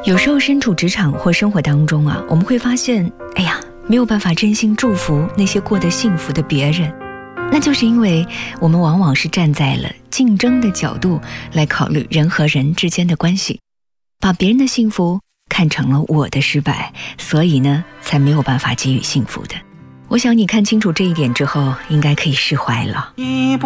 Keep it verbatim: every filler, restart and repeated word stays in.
有时候身处职场或生活当中啊，我们会发现，哎呀，没有办法真心祝福那些过得幸福的别人，那就是因为我们往往是站在了竞争的角度来考虑人和人之间的关系，把别人的幸福看成了我的失败，所以呢，才没有办法给予幸福的。我想你看清楚这一点之后，应该可以释怀了。